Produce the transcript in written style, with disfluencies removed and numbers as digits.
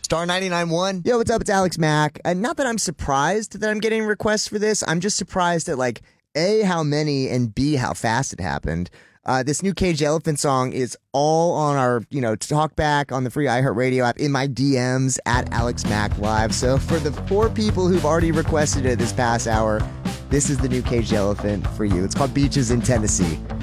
Star 99.1. Yo, what's up? It's Alex Mack. Not that I'm surprised that I'm getting requests for this. I'm just surprised at, like, A, how many, and B, how fast it happened. This new Caged Elephant song is all on our, talk back on the free iHeartRadio app in my DMs at Alex Mack Live. So for the 4 people who've already requested it this past hour, this is the new Caged Elephant for you. It's called Beaches in Tennessee.